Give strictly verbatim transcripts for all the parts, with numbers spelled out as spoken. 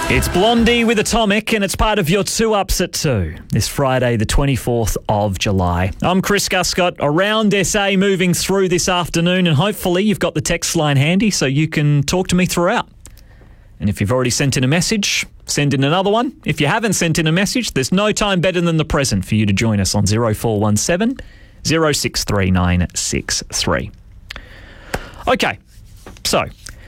It's Blondie with Atomic, and it's part of your two ups at two this Friday, the twenty-fourth of July. I'm Chris Guscott, around S A, moving through this afternoon, and hopefully you've got the text line handy so you can talk to me throughout. And if you've already sent in a message, send in another one. If you haven't sent in a message, there's no time better than the present for you to join us on zero four one seven, zero six three nine six three. Okay, so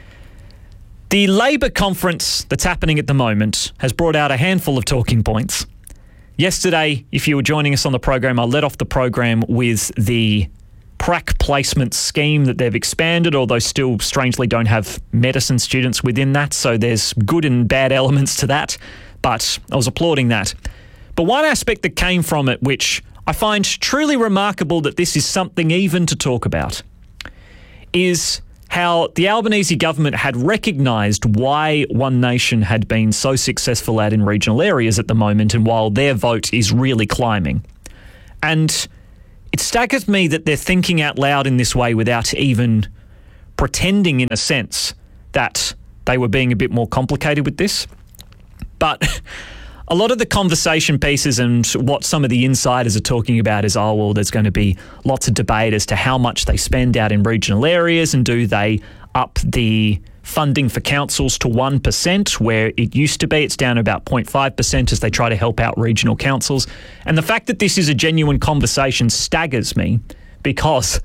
the Labor conference that's happening at the moment has brought out a handful of talking points. Yesterday, if you were joining us on the program, I led off the program with the prac placement scheme that they've expanded, although still strangely don't have medicine students within that, so there's good and bad elements to that, but I was applauding that. But one aspect that came from it, which I find truly remarkable that this is something even to talk about, is how the Albanese government had recognised why One Nation had been so successful at in regional areas at the moment, and while their vote is really climbing. And it staggers me that they're thinking out loud in this way without even pretending, in a sense, that they were being a bit more complicated with this. But a lot of the conversation pieces and what some of the insiders are talking about is, oh, well, there's going to be lots of debate as to how much they spend out in regional areas, and do they up the funding for councils to one percent, where it used to be. It's down to about zero point five percent as they try to help out regional councils. And the fact that this is a genuine conversation staggers me, because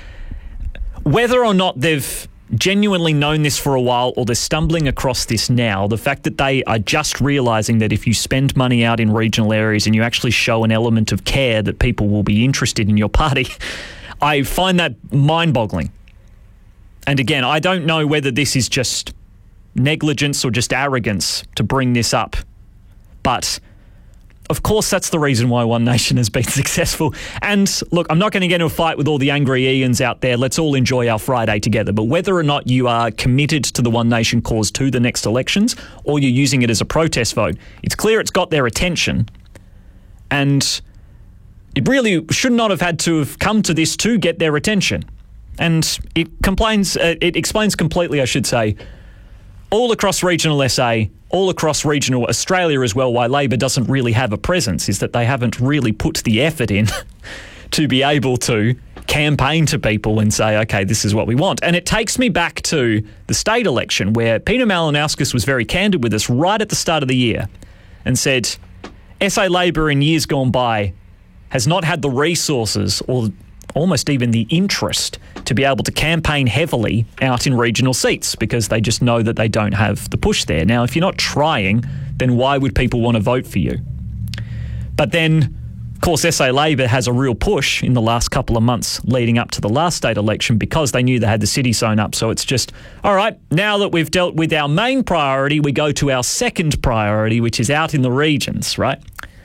whether or not they've genuinely known this for a while or they're stumbling across this now, the fact that they are just realising that if you spend money out in regional areas and you actually show an element of care, that people will be interested in your party, I find that mind-boggling. And again, I don't know whether this is just negligence or just arrogance to bring this up, but of course, that's the reason why One Nation has been successful. And look, I'm not going to get into a fight with all the angry Ians out there. Let's all enjoy our Friday together. But whether or not you are committed to the One Nation cause to the next elections, or you're using it as a protest vote, it's clear it's got their attention. And it really should not have had to have come to this to get their attention. And it complains, uh, it explains completely, I should say, all across regional S A, all across regional Australia as well, why Labor doesn't really have a presence, is that they haven't really put the effort in to be able to campaign to people and say, okay, this is what we want. And it takes me back to the state election, where Peter Malinauskas was very candid with us right at the start of the year and said, S A Labor in years gone by has not had the resources or almost even the interest to be able to campaign heavily out in regional seats, because they just know that they don't have the push there. Now, if you're not trying, then why would people want to vote for you? But then, of course, S A Labor has a real push in the last couple of months leading up to the last state election, because they knew they had the city sewn up. So it's just, all right, now that we've dealt with our main priority, we go to our second priority, which is out in the regions, right?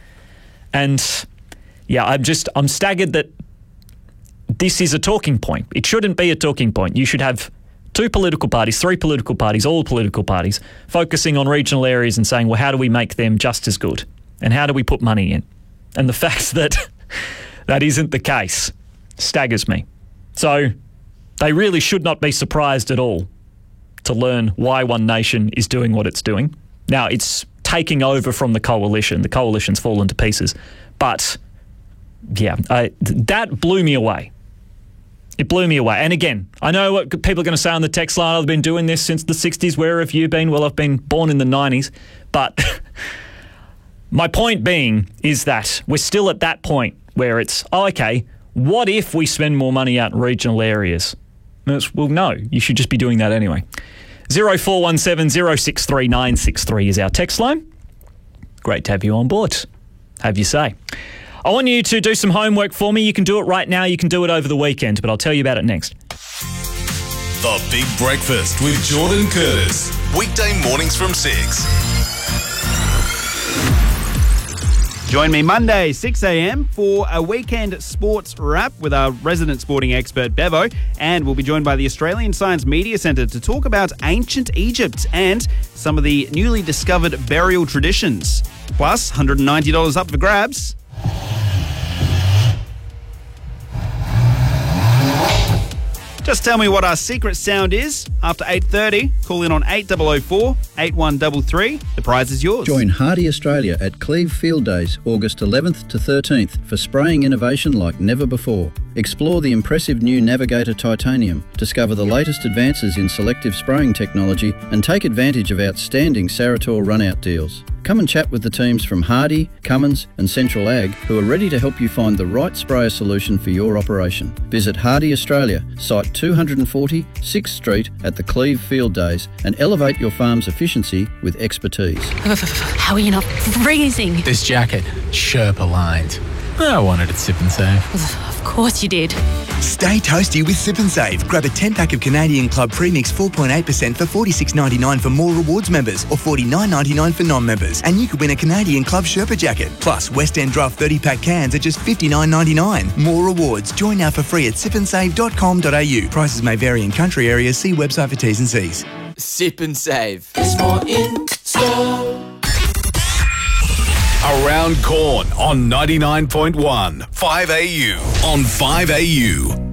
And yeah, I'm just, I'm staggered that this is a talking point. It shouldn't be a talking point. You should have two political parties, three political parties, all political parties, focusing on regional areas and saying, well, how do we make them just as good? And how do we put money in? And the fact that that isn't the case staggers me. So they really should not be surprised at all to learn why One Nation is doing what it's doing. Now, it's taking over from the coalition. The coalition's fallen to pieces. But, yeah, I, that blew me away. It blew me away. And again, I know what people are going to say on the text line. I've been doing this since the sixties. Where have you been? Well, I've been born in the nineties. But my point being is that we're still at that point where it's, oh, okay, what if we spend more money out in regional areas? Well, no, you should just be doing that anyway. zero four one seven, zero six three nine six three is our text line. Great to have you on board. Have your say. I want you to do some homework for me. You can do it right now. You can do it over the weekend, but I'll tell you about it next. The Big Breakfast with Jordan Curtis. Weekday mornings from six. Join me Monday, six a.m. for a weekend sports wrap with our resident sporting expert, Bevo. And we'll be joined by the Australian Science Media Centre to talk about ancient Egypt and some of the newly discovered burial traditions. Plus, one hundred ninety dollars up for grabs. Just tell me what our secret sound is. After eight thirty, call in on eight oh oh four, eight one three three. The prize is yours. Join Hardy Australia at Cleve Field Days, August eleventh to thirteenth, for spraying innovation like never before. Explore the impressive new Navigator Titanium, discover the latest advances in selective spraying technology, and take advantage of outstanding Sarator run-out deals. Come and chat with the teams from Hardy, Cummins and Central Ag, who are ready to help you find the right sprayer solution for your operation. Visit Hardy Australia, site two forty, sixth Street at the Cleve Field Days, and elevate your farm's efficiency with expertise. How are you not freezing? This jacket, Sherpa lined. I wanted it Sip and Save. Of course you did. Stay toasty with Sip and Save. Grab a ten-pack of Canadian Club Premix four point eight percent for forty-six ninety-nine for More Rewards members or forty-nine ninety-nine for non-members. And you could win a Canadian Club Sherpa jacket. Plus, West End Draft thirty-pack cans at just fifty-nine ninety-nine. More rewards. Join now for free at sip and save dot com dot a u. Prices may vary in country areas. See website for T's and C's. Sip and Save. It's more in store. Around Corn on ninety-nine point one. five A U on five A U.